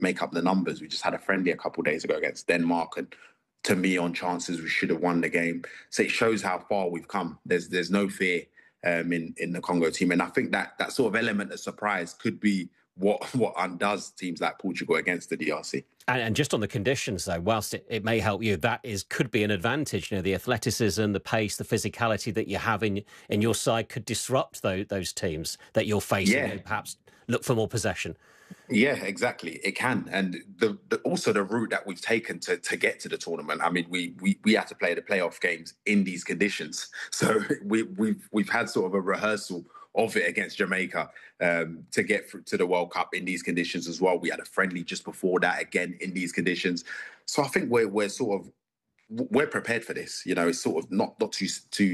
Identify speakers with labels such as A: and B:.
A: make up the numbers. We just had a friendly a couple of days ago against Denmark, and to me, on chances, we should have won the game. So it shows how far we've come. There's no fear in the Congo team, and I think that sort of element of surprise could be what undoes teams like Portugal against the DRC.
B: And just on the conditions, though, whilst it may help you, could be an advantage. You know, the athleticism, the pace, the physicality that you have in your side could disrupt those teams that you're facing.
A: Yeah.
B: And perhaps look for more possession.
A: Yeah, exactly. It can, and also the route that we've taken to get to the tournament. I mean, we had to play the playoff games in these conditions, so we've had sort of a rehearsal of it against Jamaica to get through to the World Cup in these conditions as well. We had a friendly just before that again in these conditions, so I think we're prepared for this. You know, it's sort of not too